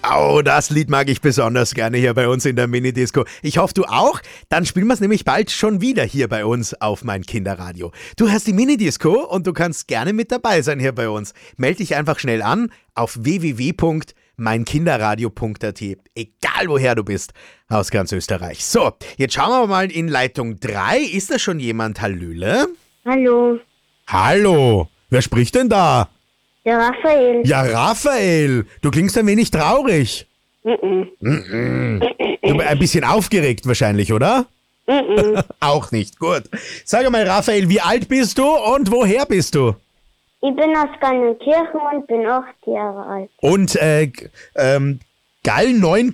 Oh, das Lied mag ich besonders gerne hier bei uns in der Minidisco. Ich hoffe, du auch. Dann spielen wir es nämlich bald schon wieder hier bei uns auf mein Kinderradio. Du hörst die Minidisco und du kannst gerne mit dabei sein hier bei uns. Meld dich einfach schnell an auf www.meinkinderradio.at. Egal woher du bist, aus ganz Österreich. So, jetzt schauen wir mal in Leitung 3. Ist da schon jemand? Hallöle? Hallo, Hallo, wer spricht denn da? der Raphael. Ja, Raphael, du klingst ein wenig traurig. Du ein bisschen aufgeregt wahrscheinlich, oder? Auch nicht, gut. Sag mal, Raphael, wie alt bist du und woher bist du? Ich bin aus Gallenkirchen und bin 8 Jahre alt. Und Gall